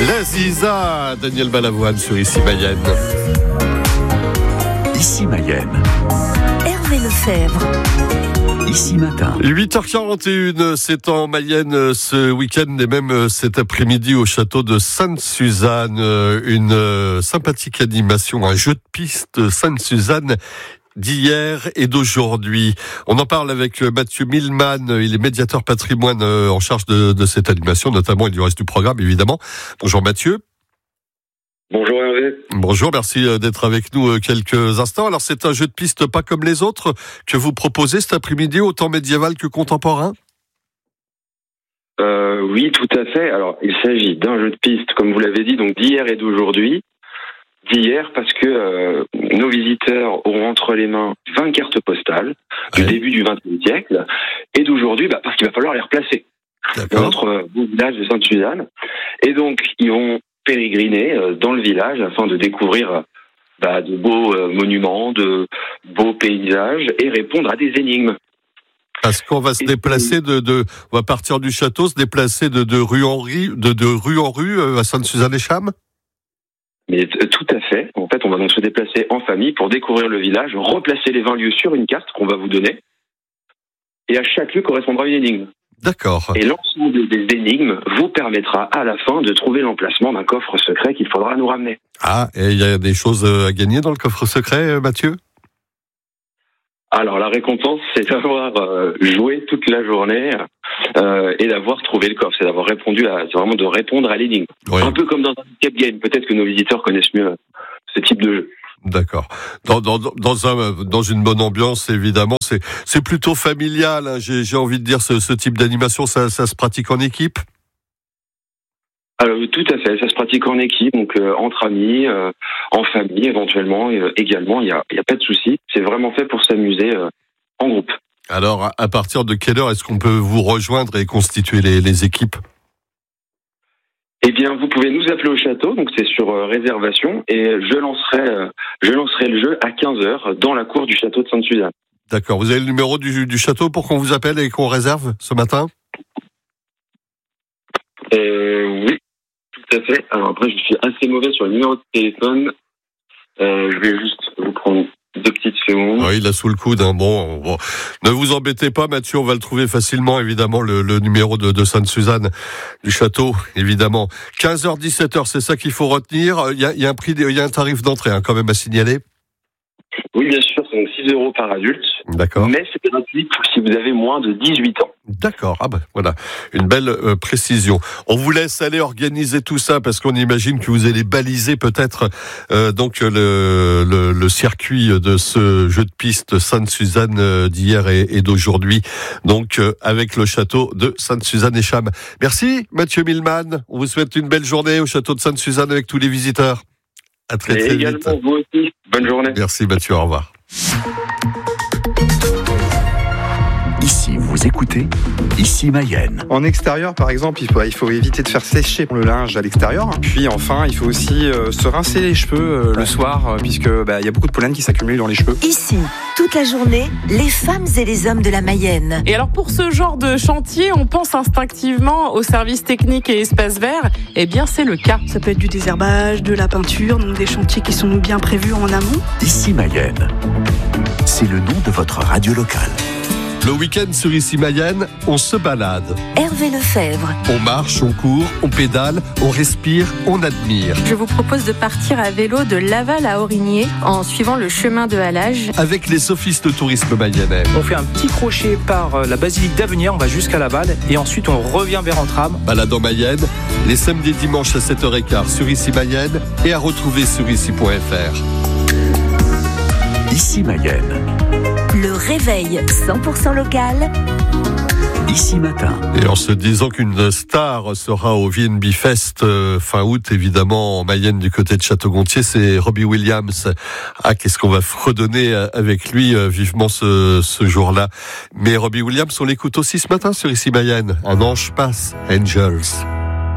La Ziza, Daniel Balavoine sur Ici Mayenne. Ici Mayenne. Hervé Lefebvre. Ici Matin. 8h41, c'est en Mayenne ce week-end et même cet après-midi au château de Sainte-Suzanne. Une sympathique animation, un jeu de piste Sainte-Suzanne d'hier et d'aujourd'hui. On en parle avec Mathieu Milman, il est médiateur patrimoine en charge de cette animation, notamment et du reste du programme évidemment. Bonjour Mathieu. Bonjour Hervé. Bonjour, merci d'être avec nous quelques instants. Alors c'est un jeu de piste pas comme les autres que vous proposez cet après-midi, autant médiéval que contemporain ? Oui, tout à fait. Alors il s'agit d'un jeu de piste, comme vous l'avez dit, donc d'hier et d'aujourd'hui. D'hier parce que nos visiteurs auront entre les mains 20 cartes postales du début du XXe siècle, et d'aujourd'hui parce qu'il va falloir les replacer dans notre beau village de Sainte-Suzanne. Et donc ils vont pérégriner dans le village afin de découvrir de beaux monuments, de beaux paysages et répondre à des énigmes. Parce qu'on va se déplacer on va partir du château, se déplacer de rue en rue à Sainte-Suzanne-et-Cham. Mais tout à fait. En fait, on va donc se déplacer en famille pour découvrir le village, replacer les 20 lieux sur une carte qu'on va vous donner. Et à chaque lieu correspondra une énigme. D'accord. Et l'ensemble des énigmes vous permettra à la fin de trouver l'emplacement d'un coffre secret qu'il faudra nous ramener. Ah, et il y a des choses à gagner dans le coffre secret, Mathieu ? Alors la récompense, c'est d'avoir joué toute la journée et d'avoir trouvé le coffre. C'est vraiment de répondre à l'énigme. Oui. Un peu comme dans un escape game. Peut-être que nos visiteurs connaissent mieux ce type de jeu. D'accord. Dans une bonne ambiance, évidemment, c'est plutôt familial. Hein. J'ai envie de dire ce type d'animation, ça se pratique en équipe. Alors, tout à fait, ça se pratique en équipe, donc entre amis, en famille éventuellement, également, il y a pas de souci. C'est vraiment fait pour s'amuser en groupe. Alors, à partir de quelle heure est-ce qu'on peut vous rejoindre et constituer les équipes ? Eh bien, vous pouvez nous appeler au château, donc c'est sur réservation, et je lancerai le jeu à 15h dans la cour du château de Sainte-Suzanne. D'accord. Vous avez le numéro du château pour qu'on vous appelle et qu'on réserve ce matin ? Oui. Tout à fait. Alors après, je suis assez mauvais sur le numéro de téléphone. Je vais juste vous prendre 2 petites secondes. Oui, il a sous le coude. Hein. Bon, ne vous embêtez pas, Mathieu. On va le trouver facilement, évidemment, le numéro de Sainte-Suzanne du château, évidemment. 15h, 17h, c'est ça qu'il faut retenir. Il y a un tarif d'entrée, quand même à signaler. Oui, bien sûr, c'est donc 6 € par adulte. D'accord. Mais c'est gratuit si vous avez moins de 18 ans. D'accord. Voilà, une belle précision. On vous laisse aller organiser tout ça parce qu'on imagine que vous allez baliser peut-être donc le circuit de ce jeu de piste Sainte-Suzanne d'hier et d'aujourd'hui. Donc avec le château de Sainte-Suzanne-et-Cham. Merci Mathieu Milman. On vous souhaite une belle journée au château de Sainte-Suzanne avec tous les visiteurs. À très vite. Également vous aussi. Bonne journée. Merci Mathieu, au revoir. Ici, vous écoutez Ici Mayenne. En extérieur, par exemple, il faut éviter de faire sécher le linge à l'extérieur. Puis enfin, il faut aussi se rincer les cheveux le soir, puisque y a beaucoup de pollen qui s'accumule dans les cheveux. Ici, toute la journée, les femmes et les hommes de la Mayenne. Et alors pour ce genre de chantier, on pense instinctivement au service technique et espace vert. Eh bien, c'est le cas. Ça peut être du désherbage, de la peinture, donc des chantiers qui sont bien prévus en amont. Ici Mayenne, c'est le nom de votre radio locale. Le week-end sur Ici Mayenne, on se balade. Hervé Lefebvre. On marche, on court, on pédale, on respire, on admire. Je vous propose de partir à vélo de Laval à Aurigné en suivant le chemin de halage. Avec les sophistes de tourisme mayennais. On fait un petit crochet par la basilique d'Avenières, on va jusqu'à Laval et ensuite on revient vers Entrammes. Balade en Mayenne, les samedis et dimanches à 7h15 sur Ici Mayenne et à retrouver sur ici.fr. Ici Mayenne. Le réveil 100% local. Ici Matin. Et en se disant qu'une star sera au VNB Fest fin août, évidemment, en Mayenne du côté de Château-Gontier, c'est Robbie Williams. Qu'est-ce qu'on va fredonner avec lui vivement ce jour-là. Mais Robbie Williams, on l'écoute aussi ce matin sur Ici Mayenne. Un ange passe, Angels.